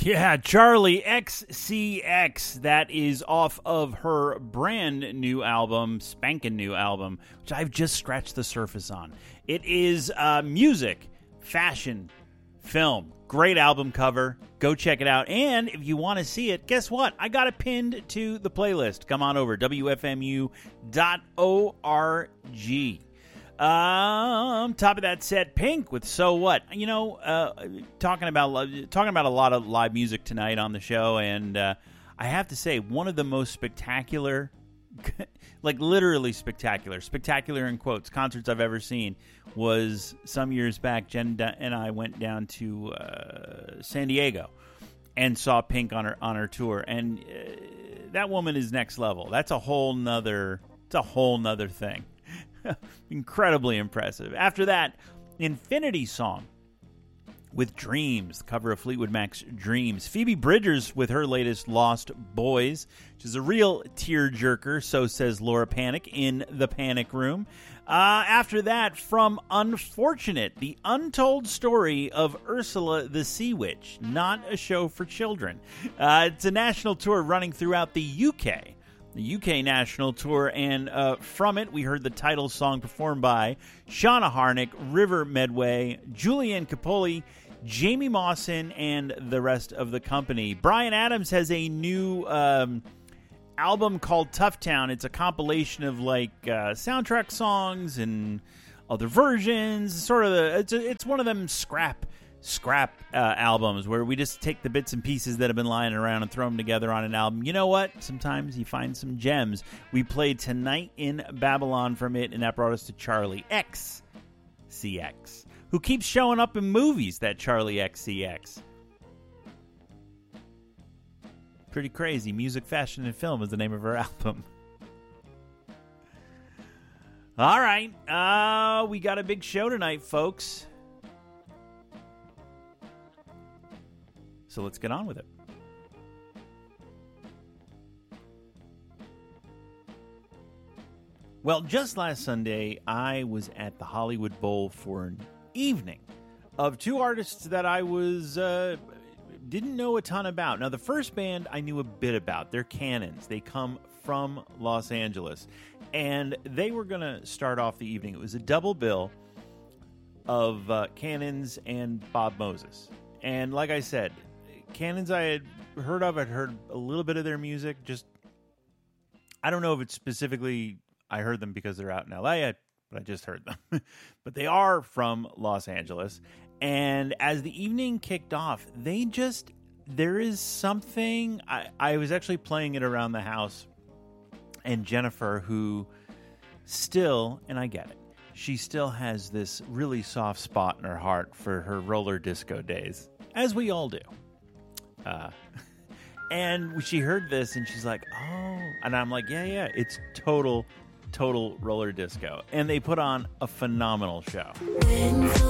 Yeah, Charlie XCX. That is off of her brand new album, spanking new album, which I've just scratched the surface on. It is music, fashion, film. Great album cover. Go check it out. And if you want to see it, guess what? I got it pinned to the playlist. Come on over, WFMU.org. Top of that set, Pink with So What. You know, talking about a lot of live music tonight on the show, and I have to say, one of the most spectacular, like literally spectacular in quotes, concerts I've ever seen was some years back. Jen and I went down to San Diego and saw Pink on her tour, and that woman is next level. That's a whole nother thing. Incredibly impressive. After that, Infinity Song with Dreams, the cover of Fleetwood Mac's Dreams. Phoebe Bridgers with her latest Lost Boys, which is a real tearjerker, so says Laura Panic in the Panic Room. After that, from Unfortunate, the untold story of Ursula the Sea Witch, not a show for children. It's a national tour running throughout the UK. The UK national tour, and from it, we heard the title song performed by Shauna Harnick, River Medway, Julianne Capoli, Jamie Mawson, and the rest of the company. Bryan Adams has a new album called Tough Town. It's a compilation of soundtrack songs and other versions. It's one of them scrap albums where we just take the bits and pieces that have been lying around and throw them together on an album. You know what? Sometimes you find some gems. We played Tonight in Babylon from it, and that brought us to Charlie XCX, who keeps showing up in movies, that Charlie XCX. Pretty crazy. Music, Fashion, and Film is the name of her album. All right. We got a big show tonight, folks. So let's get on with it. Well, just last Sunday, I was at the Hollywood Bowl for an evening of two artists that I didn't know a ton about. Now, the first band I knew a bit about. They're Cannons. They come from Los Angeles. And they were going to start off the evening. It was a double bill of Cannons and Bob Moses. And like I said, Cannons I had heard of. I'd heard a little bit of their music. I don't know if it's specifically I heard them because they're out in L.A., but I just heard them. But they are from Los Angeles. And as the evening kicked off, there is something. I was actually playing it around the house, and Jennifer, who still, and I get it, she still has this really soft spot in her heart for her roller disco days, as we all do. And she heard this and she's like, oh, and I'm like, yeah, it's total roller disco. And they put on a phenomenal show.